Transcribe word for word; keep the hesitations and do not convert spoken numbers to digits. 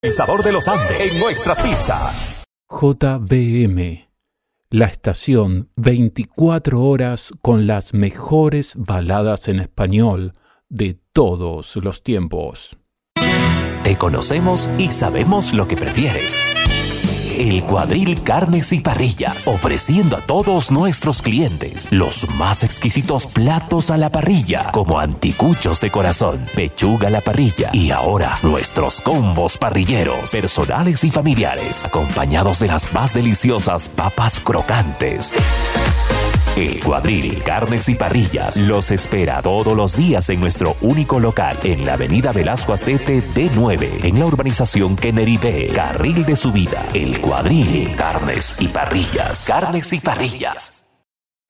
El sabor de los Andes en nuestras pizzas. J B M, la estación veinticuatro horas con las mejores baladas en español de todos los tiempos. Te conocemos y sabemos lo que prefieres. El Cuadril Carnes y Parrillas, ofreciendo a todos nuestros clientes los más exquisitos platos a la parrilla, como anticuchos de corazón, pechuga a la parrilla y ahora nuestros combos parrilleros, personales y familiares, acompañados de las más deliciosas papas crocantes. El Cuadril Carnes y Parrillas los espera todos los días en nuestro único local en la avenida Velasco Astete D nueve, en la urbanización Kennedy B, carril de subida. El Cuadril Carnes y Parrillas. Carnes y Parrillas.